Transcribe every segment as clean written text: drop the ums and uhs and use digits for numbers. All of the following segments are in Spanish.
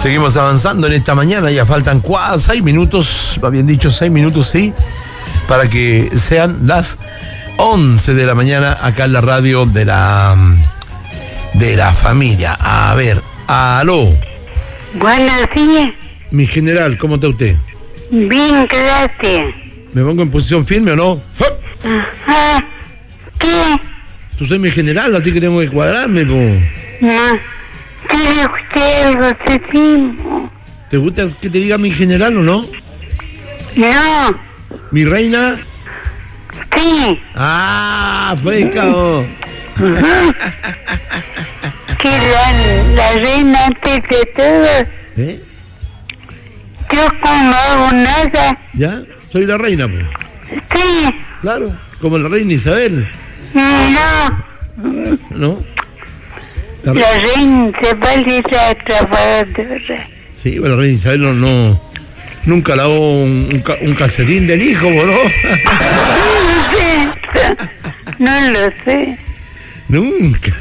Seguimos avanzando en esta mañana, ya faltan 6 minutos, bien dicho, 6 minutos, sí, para que sean las 11 de la mañana acá en la radio de la familia. A ver, aló. Buenos días. Mi general, ¿cómo está usted? Bien, gracias. ¿Me pongo en posición firme o no? Ajá. ¿Qué? Tú soy mi general, así que tengo que cuadrarme, po. No. ¿Te le gusté algo de tiempo? ¿Te gusta que te diga mi general o no? No. ¿Mi reina? Sí. ¡Ah! ¡Fresca, vos! Que la reina antes de todo. ¿Eh? Yo como no hago nada. ¿Ya? Soy la reina, pues. Sí. Claro, como la reina Isabel. No. ¿No? La reina Isabel es la trabajadora. Sí, bueno, la reina Isabel nunca lavó un calcetín del hijo, ¿no? No lo sé. Nunca.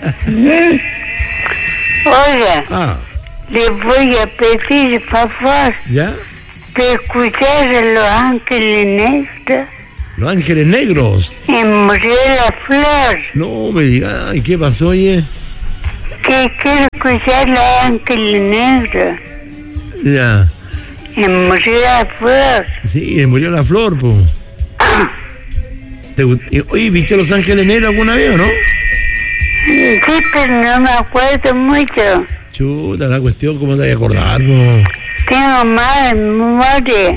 Oiga, le voy a pedir favor ¿ya? de escuchar a Los Ángeles Negros. Los Ángeles Negros. En Murió la Flor. No me digas, ¿y qué pasó, oye? Que quiero escuchar Los Ángeles Negros. Ya. En Murió la Flor. Sí, murió la flor, pues. Oye, ¿viste a Los Ángeles Negros alguna vez o no? Sí, pero no me acuerdo mucho. Chuta, la cuestión, ¿cómo te vas a acordar, po? Tengo mala memoria.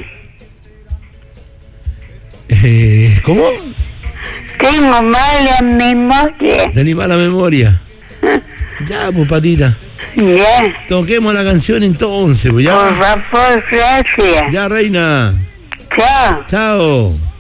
¿Cómo? Tengo mala memoria. Tenés mala memoria. Ya, pues, patita. Ya. Toquemos la canción entonces, pues ya. Por favor, gracias. Ya, reina. Chao. Chao.